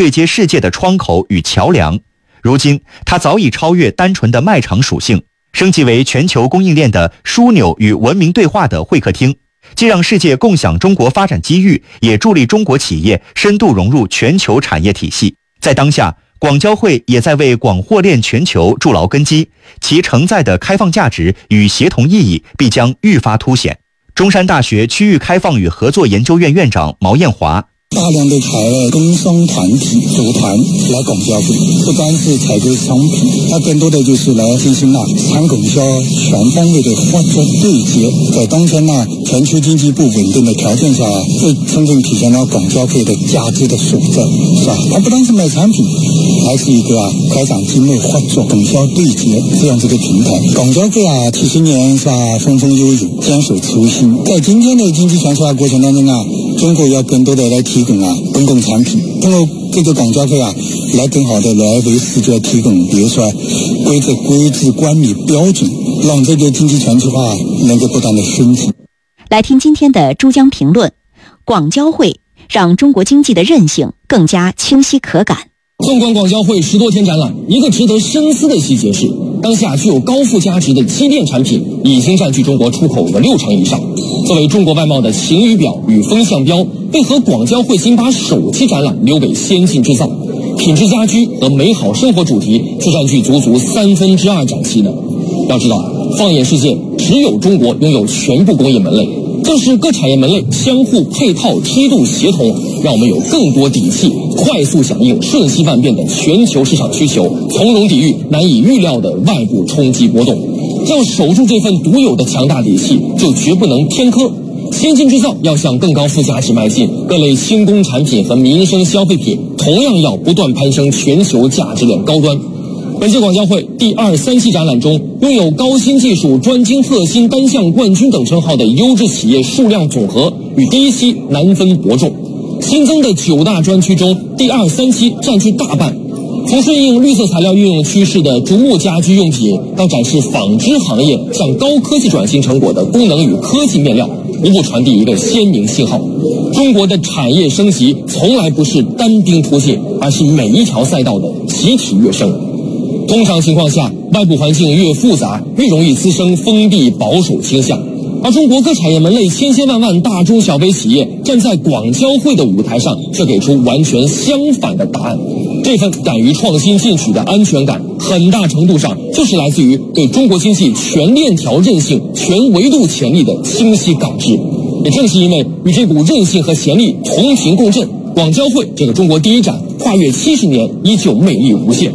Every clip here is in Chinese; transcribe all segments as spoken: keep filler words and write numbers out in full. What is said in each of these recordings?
对接世界的窗口与桥梁。如今，它早已超越单纯的卖场属性，升级为全球供应链的枢纽与文明对话的会客厅，既让世界共享中国发展机遇，也助力中国企业深度融入全球产业体系。在当下，广交会也在为广货链全球筑牢根基，其承载的开放价值与协同意义必将愈发凸显。中山大学区域开放与合作研究院院长毛艳华， 大量的海外工商团体组团来广交会，不单是采购商品，它更多的就是来进行了产供销全方位的合作对接。在当前呢全球经济不稳定的条件下，这充分体现了广交会的价值的所在，是吧？它不单是卖产品，还是一个啊开展经贸合作、供销对接这样子的平台。广交会啊，这些年是吧风风悠悠，坚守初心。在今天的经济全球化过程当中啊，中国要更多的来提供啊公共产品，通过这个广交会啊，来更好的来为世界提供，比如说规则、规制、管理标准，让这个经济全球化能够不断的升级。 来听今天的珠江评论，广交会让中国经济的韧性更加清晰可感。 纵观广交会十多天展览，一个值得深思的细节是，当下具有高附加值的机电产品已经占据中国出口的六成以上。作为中国外贸的晴雨表与风向标，为何广交会仅把首期展览留给先进制造、品质家居和美好生活主题，却占据足足三分之二展期呢？要知道，放眼世界，只有中国拥有全部工业门类，正是各产业门类相互配套、梯度协同，让我们有更多底气，快速响应瞬息万变的全球市场需求，从容抵御难以预料的外部冲击波动。要守住这份独有的强大底气，就绝不能偏科。先进制造要向更高附加值迈进，各类轻工产品和民生消费品同样要不断攀升全球价值链高端。本届广交会第二、三期展览中，拥有高新技术、专精特新、单项冠军等称号的优质企业数量总和与第一期难分伯仲。新增的九大专区中，第二、三期占据大半。从顺应绿色材料运用趋势的竹木家居用品，到展示纺织行业向高科技转型成果的功能与科技面料，无不传递一个鲜明信号：中国的产业升级从来不是单兵突进，而是每一条赛道的集体跃升。通常情况下，外部环境越复杂，越容易滋生封闭保守倾向。而中国各产业门类千千万万大中小微企业站在广交会的舞台上，却给出完全相反的答案。这份敢于创新进取的安全感，很大程度上就是来自于对中国经济全链条韧性、全维度潜力的清晰感知。也正是因为与这股韧性和潜力同频共振，广交会这个中国第一展跨越七十年，依旧魅力无限。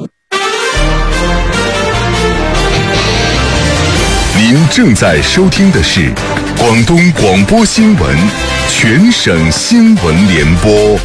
您正在收听的是广东广播新闻全省新闻联播。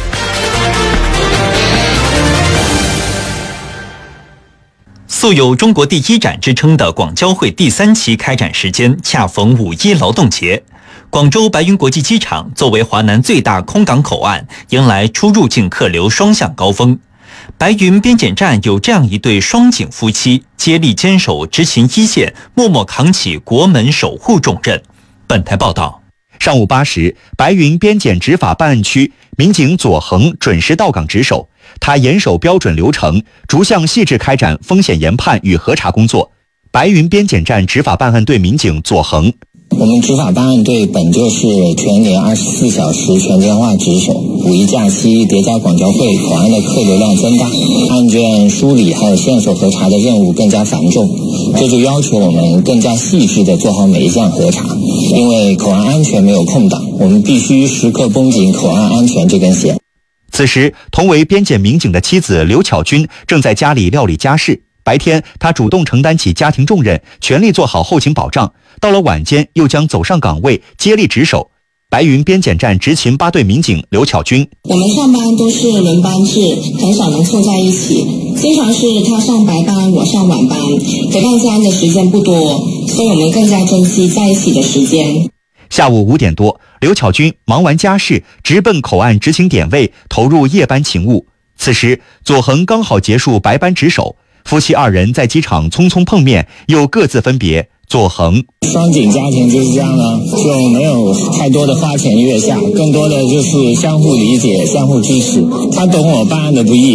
素有中国第一展之称的广交会第三期开展时间恰逢五一劳动节，广州白云国际机场作为华南最大空港口岸，迎来出入境客流双向高峰。白云边检站有这样一对双井夫妻，接力坚守执勤一线，默默扛起国门守护重任。本台报道， 上午八时，白云边检执法办案区民警左恒准时到岗值守，他严守标准流程，逐项细致开展风险研判与核查工作。白云边检站执法办案队民警左恒， 我们执法办案队本就是全年二十四小时全电话值守，五一假期叠加广交会口岸的客流量增大，案卷梳理还有线索核查的任务更加繁重，这就要求我们更加细致地做好每一项核查。因为口岸安全没有空档，我们必须时刻绷紧口岸安全这根弦。 此时，同为边检民警的妻子刘巧君正在家里料理家事。白天，她主动承担起家庭重任，全力做好后勤保障。到了晚间，又将走上岗位，接力值守。白云边检站执勤八队民警刘巧君， 我们上班都是轮班制，很少能凑在一起，经常是他上白班，我上晚班，陪伴家人的时间不多，所以我们更加珍惜在一起的时间。 下午五点多，刘巧君忙完家事，直奔口岸执勤点位，投入夜班勤务。此时，左恒刚好结束白班值守，夫妻二人在机场匆匆碰面，又各自分别。左恒， 双井家庭就是这样了，就没有太多的花前月下，更多的就是相互理解、相互支持。他懂我办案的不易，